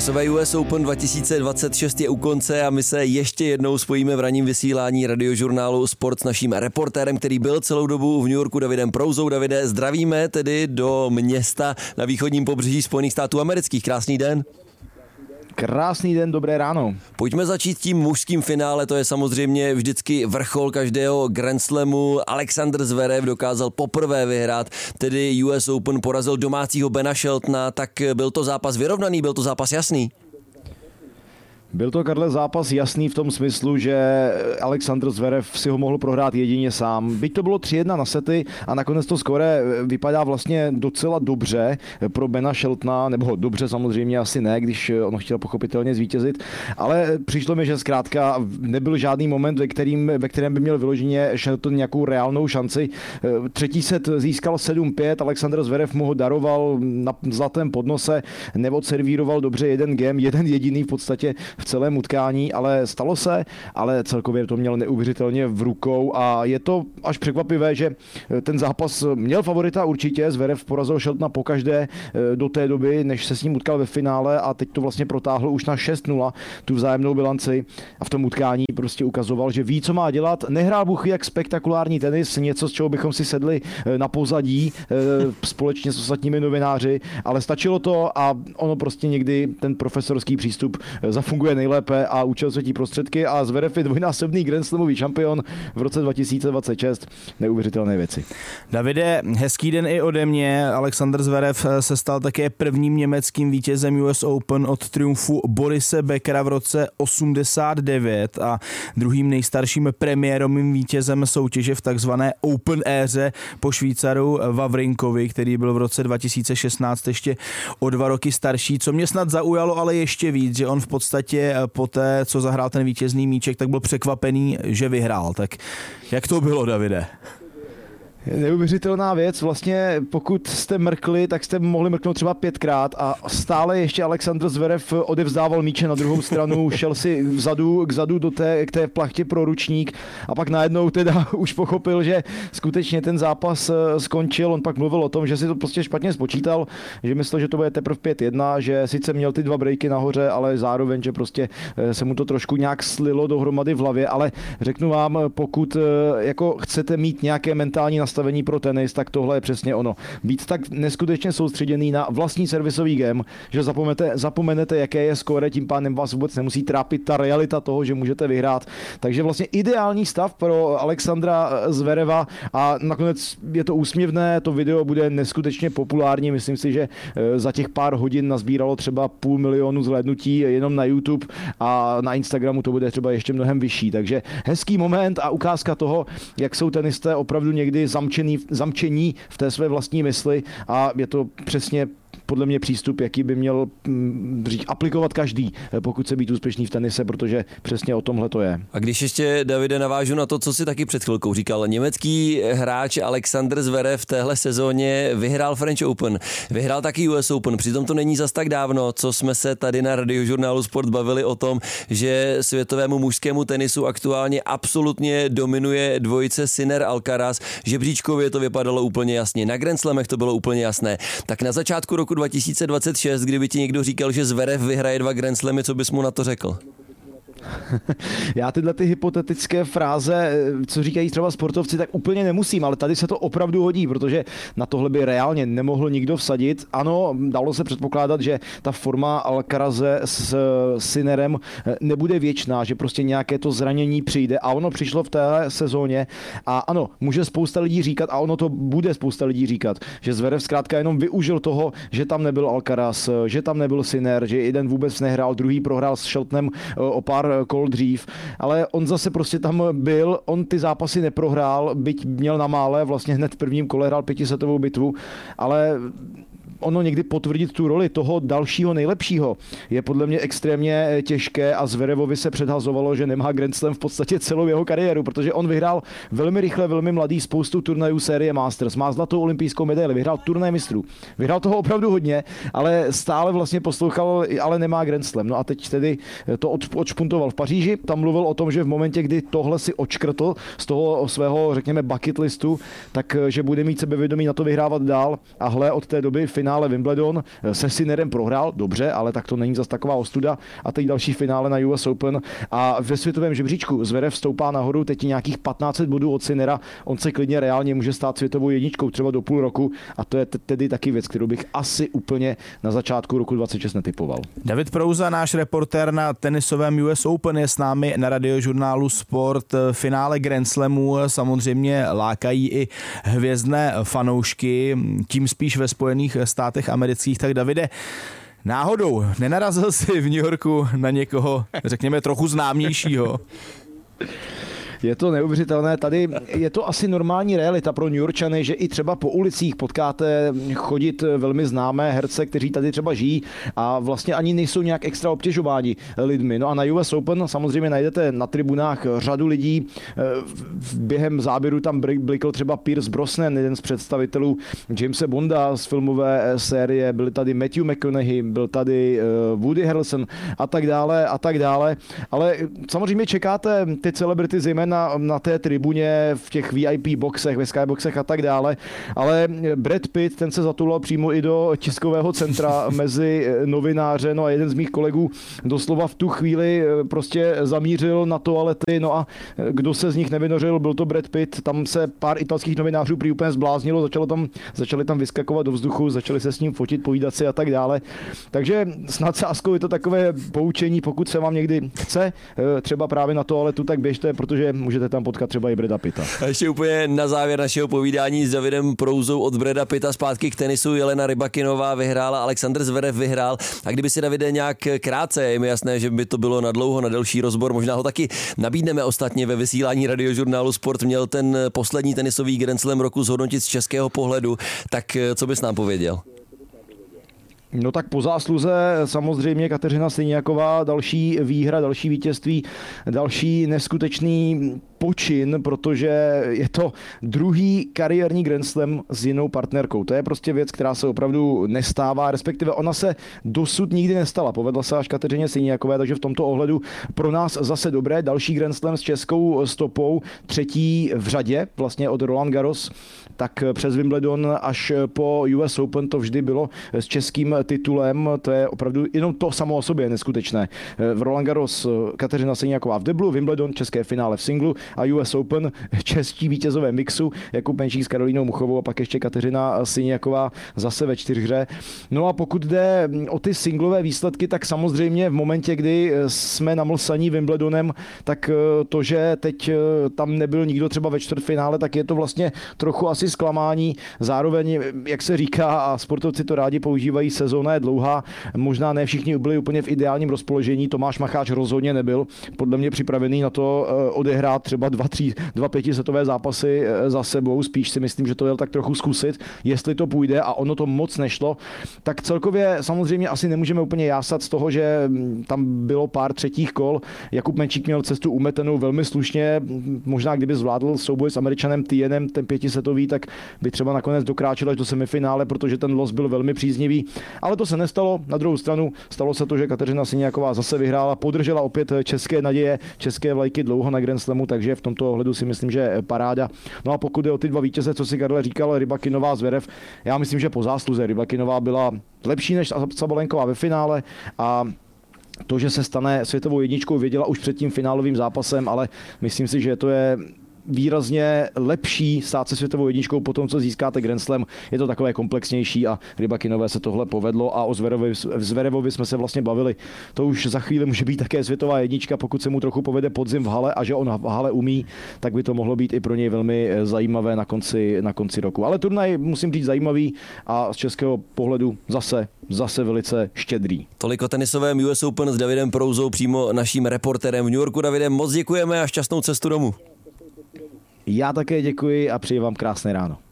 Časové US Open 2026 je u konce a my se ještě jednou spojíme v ranním vysílání radiožurnálu Sport s naším reportérem, který byl celou dobu v New Yorku, Davidem Prouzou. Davide, zdravíme tedy do města na východním pobřeží Spojených států amerických. Krásný den. Krásný den, dobré ráno. Pojďme začít tím mužským finále, to je samozřejmě vždycky vrchol každého Grand Slamu. Alexander Zverev dokázal poprvé vyhrát, tedy US Open, porazil domácího Bena Sheltona, tak byl to zápas vyrovnaný, byl to zápas jasný? Byl to, Karle, zápas jasný v tom smyslu, že Alexander Zverev si ho mohl prohrát jedině sám. Byť to bylo 3-1 na sety a nakonec to skóre vypadá vlastně docela dobře pro Bena Sheltona, nebo dobře samozřejmě asi ne, když on chtěl pochopitelně zvítězit, ale přišlo mi, že zkrátka nebyl žádný moment, ve kterém by měl vyloženě Shelton nějakou reálnou šanci. Třetí set získal 7-5, Alexander Zverev mu ho daroval na zlatém podnose, neodservíroval dobře jeden game, jeden jediný v podstatě v celém utkání, ale stalo se, ale celkově to měl neuvěřitelně v rukou a je to až překvapivé, že ten zápas měl favorita určitě, Zverev porazil Sheltona pokaždé do té doby, než se s ním utkal ve finále a teď to vlastně protáhl už na 6-0 tu vzájemnou bilanci a v tom utkání prostě ukazoval, že ví, co má dělat. Nehrál Bůh jak spektakulární tenis, něco, z čeho bychom si sedli na pozadí společně s ostatními novináři, ale stačilo to a ono prostě někdy ten profesorský přístup zafunguje nejlépe a účel světí prostředky a Zverev je dvojnásobný Grand Slamový šampion v roce 2026. Neuvěřitelné věci. Davide, hezký den i ode mě. Alexander Zverev se stal také prvním německým vítězem US Open od triumfu Borise Beckera v roce 89 a druhým nejstarším premiérovým vítězem soutěže v takzvané Open éře po Švýcaru Wawrinkovi, který byl v roce 2016 ještě o 2 roky starší. Co mě snad zaujalo, ale ještě víc, že on v podstatě poté, co zahrál ten vítězný míček, tak byl překvapený, že vyhrál. Tak jak to bylo, Davide? Neuvěřitelná věc, vlastně pokud jste mrkli, tak jste mohli mrknout třeba 5krát a stále ještě Alexander Zverev odevzdával míče na druhou stranu, šel si vzadu k té plachtě pro ručník a pak najednou teda už pochopil, že skutečně ten zápas skončil. On pak mluvil o tom, že si to prostě špatně spočítal, že myslel, že to bude teprve 5-1, že sice měl ty 2 breaky nahoře, ale zároveň, že prostě se mu to trošku nějak slilo dohromady v hlavě, ale řeknu vám, pokud jako chcete mít nějaké mentální nastavení pro tenis, tak tohle je přesně ono. Být tak neskutečně soustředěný na vlastní servisový game, že zapomenete, jaké je skóre, tím pádem vás vůbec nemusí trápit ta realita toho, že můžete vyhrát. Takže vlastně ideální stav pro Alexandra Zvereva a nakonec je to úsměvné, to video bude neskutečně populární, myslím si, že za těch pár hodin nazbíralo třeba 500 000 zhlédnutí jenom na YouTube a na Instagramu to bude třeba ještě mnohem vyšší. Takže hezký moment a ukázka toho, jak jsou tenisté opravdu někdy zamčení v té své vlastní mysli a je to přesně podle mě přístup, jaký by měl aplikovat každý, pokud se být úspěšný v tenise, protože přesně o tomhle to je. A když ještě, Davide, navážu na to, co si taky před chvilkou říkal, německý hráč Alexander Zverev v téhle sezóně vyhrál French Open, vyhrál taky US Open, přitom to není zas tak dávno, co jsme se tady na radiožurnálu Sport bavili o tom, že světovému mužskému tenisu aktuálně absolutně dominuje dvojice Sinner-Alcaraz, žebříčkově to vypadalo úplně jasně, na Grand Slamech to bylo úplně jasné, tak na začátku roku 2026, kdyby ti někdo říkal, že Zverev vyhraje 2 Grand Slamy, co bys mu na to řekl? Já tyhle ty hypotetické fráze, co říkají třeba sportovci, tak úplně nemusím, ale tady se to opravdu hodí, protože na tohle by reálně nemohl nikdo vsadit. Ano, dalo se předpokládat, že ta forma Alcaraze s Sinnerem nebude věčná, že prostě nějaké to zranění přijde a ono přišlo v té sezóně a ano, může spousta lidí říkat a ono to bude spousta lidí říkat, že Zverev zkrátka jenom využil toho, že tam nebyl Alcaraz, že tam nebyl Sinner, že jeden vůbec nehrál, druhý prohrál s Sheltonem o pár kol dřív, ale on zase prostě tam byl, on ty zápasy neprohrál, byť měl na mále, vlastně hned v prvním kole hrál 5setovou bitvu, ale ono někdy potvrdit tu roli toho dalšího nejlepšího je podle mě extrémně těžké a Zverevovi se předhazovalo, že nemá Grand Slam v podstatě celou jeho kariéru, protože on vyhrál velmi rychle, velmi mladý spoustu turnajů série Masters, má zlatou olympijskou medaili, vyhrál turnaj mistrů. Vyhrál toho opravdu hodně, ale stále vlastně poslouchal, ale nemá Grand Slam. No a teď tedy to odšpuntoval v Paříži, tam mluvil o tom, že v momentě, kdy tohle si odškrtl z toho svého, řekněme, bucket listu, tak že bude mít sebevědomí na to vyhrávat dál a hle od té doby finále Wimbledon, se Sinnerem prohrál, dobře, ale tak to není zas taková ostuda. A teď další finále na US Open a ve světovém žebříčku Zverev stoupá nahoru, teď nějakých 1500 bodů od Sinnera, on se klidně reálně může stát světovou jedničkou třeba do půl roku a to je tedy taky věc, kterou bych asi úplně na začátku roku 26 netypoval. David Prouza, náš reportér na tenisovém US Open, je s námi na radiožurnálu Sport. Finále Grand Slamu samozřejmě lákají i hvězdné fanoušky, tím spíš ve Spojených státech amerických. Tak Davide, náhodou nenarazil jsi v New Yorku na někoho, řekněme, trochu známějšího? Je to neuvěřitelné, tady je to asi normální realita pro New Yorkčany, že i třeba po ulicích potkáte chodit velmi známé herce, kteří tady třeba žijí a vlastně ani nejsou nějak extra obtěžováni lidmi. No a na US Open samozřejmě najdete na tribunách řadu lidí. Během záběru tam blikl třeba Pierce Brosnan, jeden z představitelů Jamese Bonda z filmové série, byl tady Matthew McConaughey, byl tady Woody Harrelson a tak dále. Ale samozřejmě čekáte ty celebrity zejména na té tribuně, v těch VIP boxech, ve skyboxech a tak dále, ale Brad Pitt, ten se zatulal přímo i do tiskového centra mezi novináře, no a jeden z mých kolegů doslova v tu chvíli prostě zamířil na toalety, no a kdo se z nich nevynořil, byl to Brad Pitt, tam se pár italských novinářů prý úplně zbláznilo, začali tam vyskakovat do vzduchu, začali se s ním fotit, povídat si a tak dále. Takže s nadsázkou je to takové poučení, pokud se vám někdy chce, třeba právě na toaletu, tak běžte, protože můžete tam potkat třeba i Brada Pitta. A ještě úplně na závěr našeho povídání s Davidem Prouzou od Brada Pitta zpátky k tenisu. Jelena Rybakinová vyhrála, Alexander Zverev vyhrál. A kdyby si, Davide, nějak krátce, je mi jasné, že by to bylo na dlouho, na delší rozbor, možná ho taky nabídneme ostatně ve vysílání radiožurnálu Sport, měl ten poslední tenisový Grand Slam roku zhodnotit z českého pohledu, tak co bys nám pověděl? No tak po zásluze samozřejmě Kateřina Siniaková, další výhra, další vítězství, další neskutečný počin, protože je to druhý kariérní Grand Slam s jinou partnerkou. To je prostě věc, která se opravdu nestává, respektive ona se dosud nikdy nestala. Povedla se až Kateřině Siniakové, takže v tomto ohledu pro nás zase dobré. Další Grand Slam s českou stopou, třetí v řadě, vlastně od Roland Garros, tak přes Wimbledon až po US Open to vždy bylo s českým titulem. To je opravdu jenom to samo o sobě neskutečné. V Roland Garros Kateřina Siniaková v deblu, Wimbledon české finále v singlu a US Open čeští vítězové mixu, Jakub Menšík s Karolínou Muchovou a pak ještě Kateřina Siniaková zase ve čtyřhře. No a pokud jde o ty singlové výsledky, tak samozřejmě v momentě, kdy jsme namlsaní Wimbledonem, tak to, že teď tam nebyl nikdo třeba ve čtvrtfinále, tak je to vlastně trochu asi zklamání. Zároveň, jak se říká, a sportovci to rádi používají, sezóna je dlouhá, možná ne všichni byli úplně v ideálním rozpoložení, Tomáš Macháč rozhodně nebyl, podle mě připravený na to odehrát třeba dva pětisetové zápasy za sebou, spíš si myslím, že to jel tak trochu zkusit, jestli to půjde a ono to moc nešlo, tak celkově samozřejmě asi nemůžeme úplně jásat z toho, že tam bylo pár třetích kol, Jakub Menšík měl cestu umetenou velmi slušně, možná kdyby zvládl souboj s Američanem Tienem, ten pětisetový, tak by třeba nakonec dokráčel až do semifinále, protože ten los byl velmi příznivý, ale to se nestalo. Na druhou stranu stalo se to, že Kateřina Siniaková zase vyhrála, podržela opět české naděje, české vlajky dlouho na Grand Slamu, takže v tomto ohledu si myslím, že paráda. No a pokud jde o ty dva vítěze, co si Karle říkal, Rybakinová, Zverev, já myslím, že po zásluze Rybakinová byla lepší než Sabalenková ve finále a to, že se stane světovou jedničkou, věděla už před tím finálovým zápasem, ale myslím si, že to je výrazně lepší stát se světovou jedničkou po tom, co získáte Grand Slam. Je to takové komplexnější a Rybakinové se tohle povedlo a o Zverevovi jsme se vlastně bavili. To už za chvíli může být také světová jednička, pokud se mu trochu povede podzim v hale a že on v hale umí, tak by to mohlo být i pro něj velmi zajímavé na konci roku. Ale turnaj, musím říct, zajímavý a z českého pohledu zase velice štědrý. Toliko tenisovém US Open s Davidem Prouzou, přímo naším reportérem v New Yorku. Davide, moc děkujeme a šťastnou cestu domů. Já také děkuji a přeji vám krásné ráno.